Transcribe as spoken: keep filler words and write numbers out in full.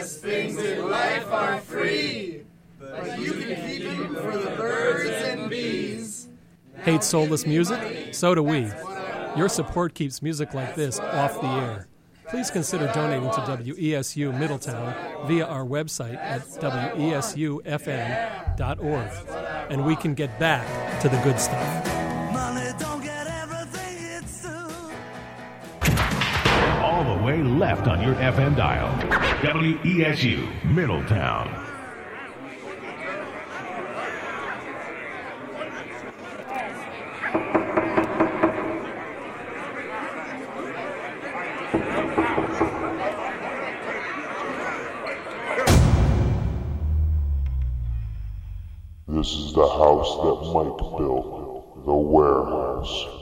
Yes, things in life are free, but you can keep them for the birds and bees. Hate soulless music? So do we. Your support keeps music like this off the air. Please consider donating to W E S U Middletown via our website at W E S U F M dot org, and we can get back to the good stuff. Money don't get everything it's due. All the way left on your F M dial. W E S U Middletown. This is the house that Mike built, the warehouse.